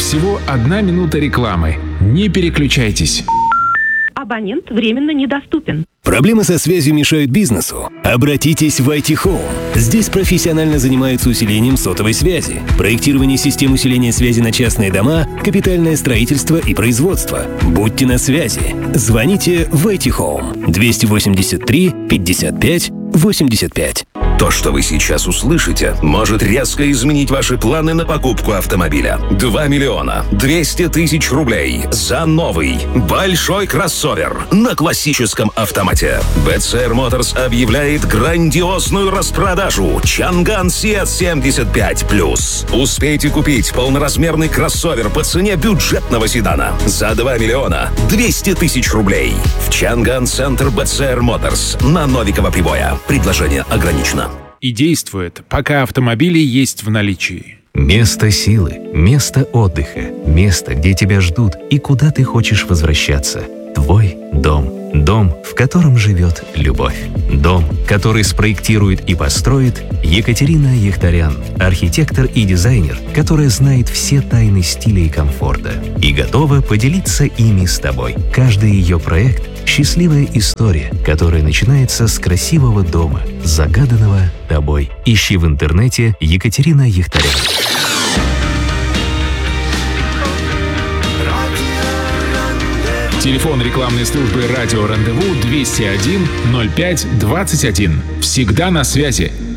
Всего 1 минута рекламы. Не переключайтесь. Абонент временно недоступен. Проблемы со связью мешают бизнесу? Обратитесь в IT Home. Здесь профессионально занимаются усилением сотовой связи, проектирование систем усиления связи на частные дома, капитальное строительство и производство. Будьте на связи. Звоните в IT Home 283 55 85. То, что вы сейчас услышите, может резко изменить ваши планы на покупку автомобиля. 2 миллиона 200 тысяч рублей за новый большой кроссовер на классическом автомате. BCR Motors объявляет грандиозную распродажу Chang'an Seat 75+. Успейте купить полноразмерный кроссовер по цене бюджетного седана за 2 миллиона 200 тысяч рублей. В Chang'an Center BCR Motors на Новикова Прибоя. Предложение ограничено. И действует, пока автомобили есть в наличии. Место силы, место отдыха, место, где тебя ждут и куда ты хочешь возвращаться. Твой дом. Дом, в котором живет любовь. Дом, который спроектирует и построит Екатерина Яхтарян, архитектор и дизайнер, которая знает все тайны стиля и комфорта и готова поделиться ими с тобой. Каждый ее проект – счастливая история, которая начинается с красивого дома, загаданного тобой. Ищи в интернете Екатерина Яхтарян. Телефон рекламной службы «Радио Рандеву» 201 05 21. Всегда на связи.